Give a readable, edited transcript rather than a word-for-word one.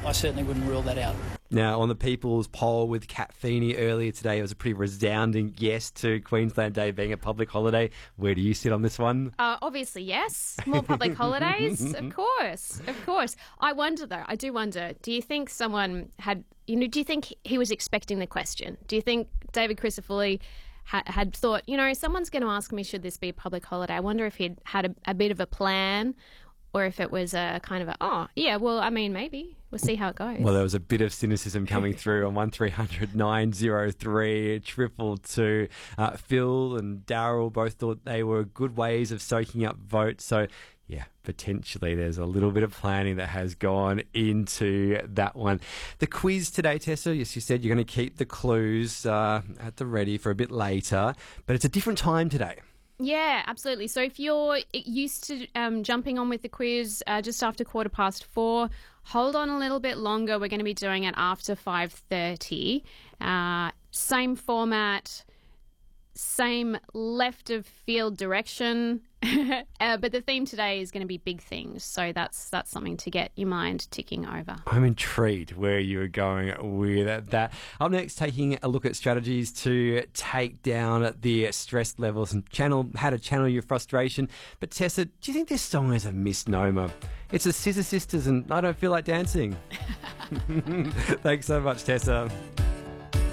I certainly wouldn't rule that out. Now, on the People's poll with Kat Feeney earlier today, it was a pretty resounding yes to Queensland Day being a public holiday. Where do you sit on this one? Obviously, yes. More public holidays, of course, of course. I wonder, though, I do wonder, do you think someone had, do you think he was expecting the question? Do you think David Crisafulli had thought, someone's going to ask me, should this be a public holiday? I wonder if he'd had a bit of a plan, or if it was a kind of maybe. We'll see how it goes. Well, there was a bit of cynicism coming through on 1300 903 222. Phil and Daryl both thought they were good ways of soaking up votes. So, yeah, potentially there's a little bit of planning that has gone into that one. The quiz today, Tessa, yes, you said you're going to keep the clues at the ready for a bit later, but it's a different time today. Yeah, absolutely. So if you're used to jumping on with the quiz just after 4:15, hold on a little bit longer. We're going to be doing it after 5:30. Same format, same left of field direction. But the theme today is going to be big things. So that's something to get your mind ticking over. I'm intrigued where you were going with that. Up next, taking a look at strategies to take down the stress levels and how to channel your frustration. But Tessa, do you think this song is a misnomer? It's the Scissor Sisters and I Don't Feel Like Dancing. Thanks so much, Tessa.